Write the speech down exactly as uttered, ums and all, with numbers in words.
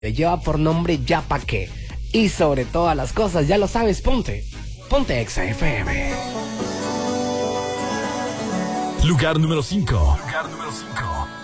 Lleva por nombre Ya Pa' Qué. Y sobre todas las cosas, ya lo sabes, ponte. Ponte Exa F M. Lugar número cinco. Lugar número cinco.